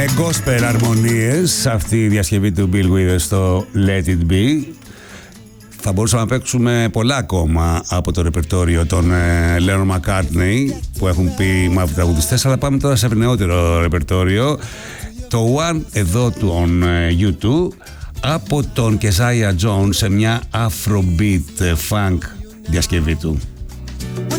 με gospel αρμονίες αυτή η διασκευή του Bill Withers στο Let It Be. Θα μπορούσαμε να παίξουμε πολλά ακόμα από το ρεπερτόριο των Lennon McCartney που έχουν πει μαύροι τραγουδιστές, αλλά πάμε τώρα σε νεότερο ρεπερτόριο. Το One εδώ των U2 από τον Keziah Jones σε μια Afrobeat funk διασκευή του.